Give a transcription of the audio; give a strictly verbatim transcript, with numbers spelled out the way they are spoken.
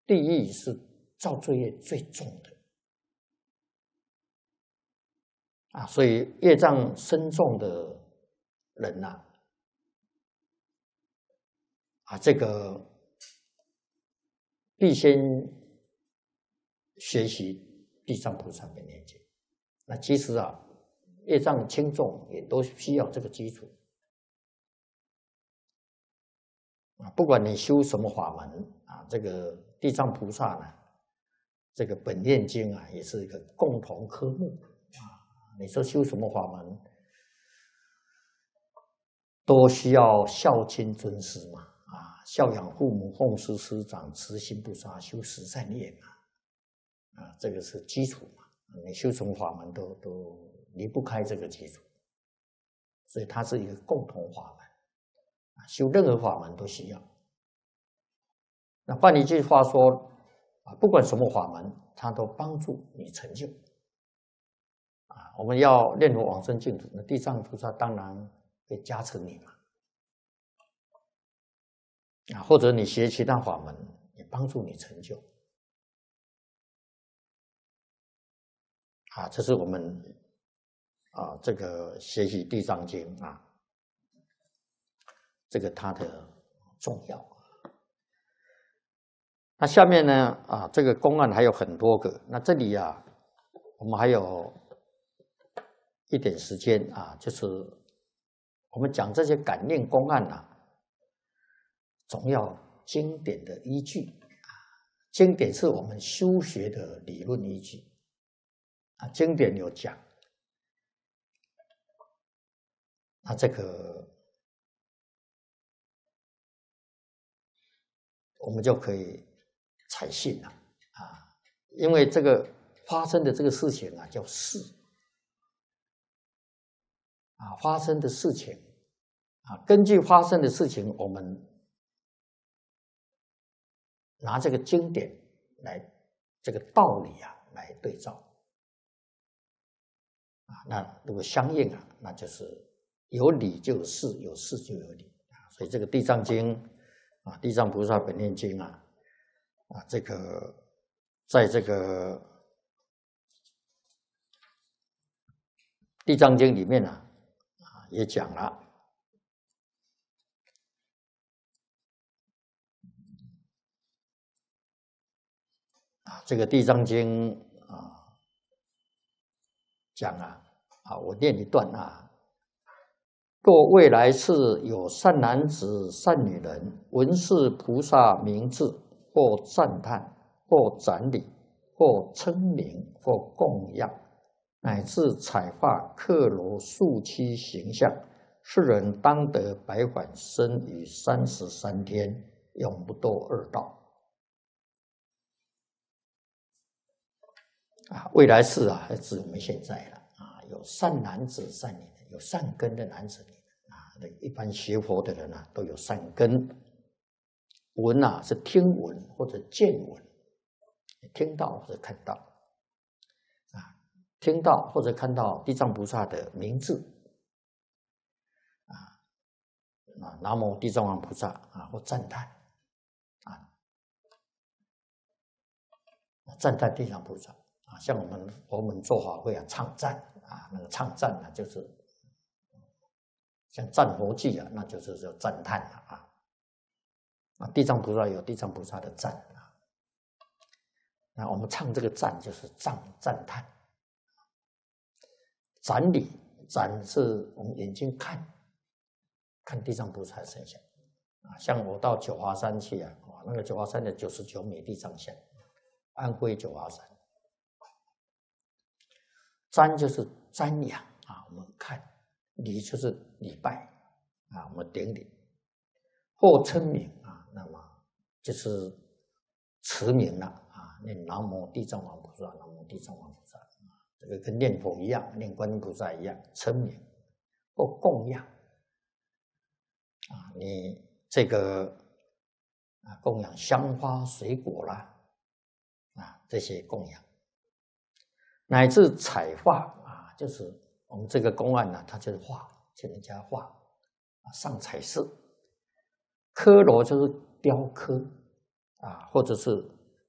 地狱是造罪业最重的啊，所以业障深重的人呐、啊，啊，这个必先学习地藏菩萨本愿经。那其实啊，业障轻重也都需要这个基础啊。不管你修什么法门啊，这个地藏菩萨呢，这个本愿经啊，也是一个共同科目啊。你说修什么法门，都需要孝亲尊师嘛啊，孝养父母，奉事师长，慈心不杀，修十善业嘛啊，这个是基础嘛。你修什么法门都都离不开这个基础，所以它是一个共同法门啊，修任何法门都需要。那换一句话说啊，不管什么法门，它都帮助你成就啊。我们要念佛往生净土，那地藏菩萨当然会加持你嘛啊，或者你学其他法门也帮助你成就啊。这是我们啊这个学习地藏经啊，这个它的重要。那下面呢啊，这个公案还有很多个。那这里啊，我们还有一点时间啊，就是我们讲这些感应公案啊，总要经典的依据啊。经典是我们修学的理论依据啊，经典有讲，那这个我们就可以采信了啊，因为这个发生的这个事情啊叫事啊，发生的事情啊，根据发生的事情，我们拿这个经典来这个道理啊来对照啊，那如果相应啊，那就是有理就有事，有事就有理啊，所以这个地藏经啊，地藏菩萨本愿经啊。啊，这个在这个地藏经里面呢，啊，也讲了啊，这个地藏经啊讲啊，啊，我念一段啊。若未来世有善男子、善女人，闻是菩萨名字，或赞叹，或展礼，或称名，或供养，乃至彩画、刻罗、塑漆形象，是人当得百返身于三十三天，永不堕恶道。啊，未来世啊，还指我们现在了啊，有善男子、善女人，有善根的男子女人啊，一般学佛的人啊，都有善根。闻啊是听闻或者见闻，听到或者看到啊，听到或者看到地藏菩萨的名字啊啊，南无地藏王菩萨啊，或赞叹啊，赞叹地藏菩萨啊，像我们佛门做法会啊，唱赞啊，那个唱赞啊，就是像赞佛偈啊，那就是叫赞叹了啊。啊，地藏菩萨有地藏菩萨的赞啊，那我们唱这个赞就是赞赞叹。展礼，展是我们眼睛看，看地藏菩萨的圣像啊。像我到九华山去啊，哇，那个九华山的九十九枚地藏像，安徽九华山。瞻就是瞻仰啊，我们看；礼就是礼拜啊，我们顶礼。或称名啊，那么就是持名了啊，念南无地藏王菩萨，南无地藏王菩萨，这个跟念佛一样，念观音菩萨一样，称名或供养啊，你这个啊供养香花水果啦啊，这些供养，乃至彩画啊，就是我们这个公案呢，它就是画，请人家画啊，上彩色。刻罗就是雕刻啊，或者是